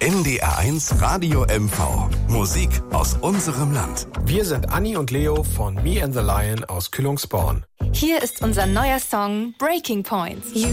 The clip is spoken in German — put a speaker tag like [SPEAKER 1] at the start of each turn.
[SPEAKER 1] NDR1 Radio MV. Musik aus unserem Land.
[SPEAKER 2] Wir sind Anni und Leo von Me and the Lion aus Kühlungsborn.
[SPEAKER 3] Hier ist unser neuer Song Breaking Points.
[SPEAKER 4] You